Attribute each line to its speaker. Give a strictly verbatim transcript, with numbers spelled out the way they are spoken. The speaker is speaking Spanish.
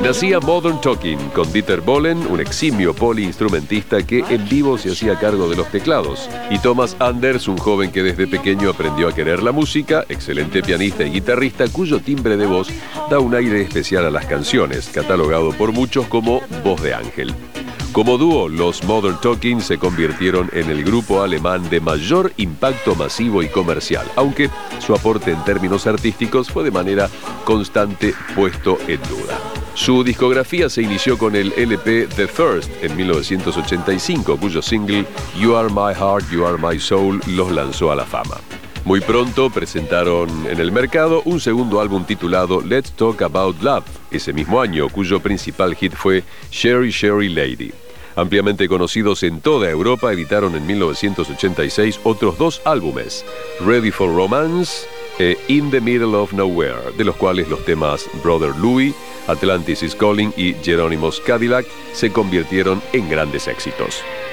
Speaker 1: Nacía Modern Talking con Dieter Bohlen, un eximio poliinstrumentista que en vivo se hacía cargo de los teclados, y Thomas Anders, un joven que desde pequeño aprendió a querer la música, excelente pianista y guitarrista cuyo timbre de voz da un aire especial a las canciones, catalogado por muchos como voz de ángel. Como dúo, los Modern Talking se convirtieron en el grupo alemán de mayor impacto masivo y comercial, aunque su aporte en términos artísticos fue de manera constante puesto en duda. Su discografía se inició con el L P The First en mil novecientos ochenta y cinco, cuyo single You Are My Heart, You Are My Soul los lanzó a la fama. Muy pronto presentaron en el mercado un segundo álbum titulado Let's Talk About Love, ese mismo año, cuyo principal hit fue Sherry Sherry Lady. Ampliamente conocidos en toda Europa, editaron en mil novecientos ochenta y seis otros dos álbumes, Ready for Romance e In the Middle of Nowhere, de los cuales los temas Brother Louie, Atlantis is Calling y Jerónimos Cadillac se convirtieron en grandes éxitos.